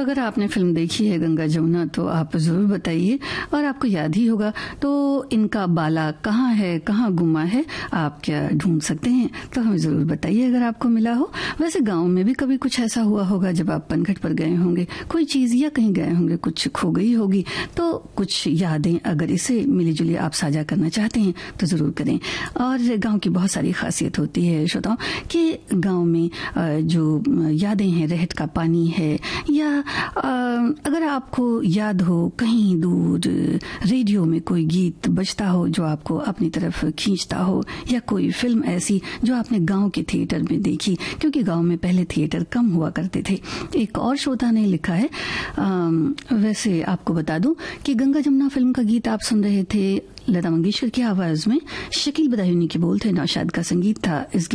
अगर आपने फिल्म देखी है गंगा जमुना तो आप जरूर बताइए, और आपको याद ही होगा तो इनका बाला कहाँ है, कहाँ गुमा है, आप क्या ढूंढ सकते हैं? तो हमें जरूर बताइए अगर आपको मिला हो। वैसे गांव में भी कभी कुछ ऐसा हुआ होगा जब आप पनघट पर गए होंगे, कोई चीज या कहीं गए होंगे कुछ खो गई होगी, तो कुछ यादें अगर इसे मिली जुली आप साझा करना चाहते हैं तो जरूर करें। और गांव की बहुत सारी खासियत होती है श्रोताओं कि गांव में जो यादें हैं, रहट का पानी है, या अगर आपको याद हो कहीं दूर रेडियो में कोई गीत बजता हो जो आपको अपनी तरफ खींचता हो, या कोई फिल्म ऐसी जो आपने गांव के थिएटर में देखी, क्योंकि गांव में पहले थिएटर कम हुआ करते थे। एक और श्रोता ने लिखा है, वैसे आपको बता दूं कि गंगा जमुना फिल्म का गीत आप सुन रहे थे लता मंगेशकर की आवाज में, शकील बदायूनी के बोल थे, नौशाद का संगीत था। इस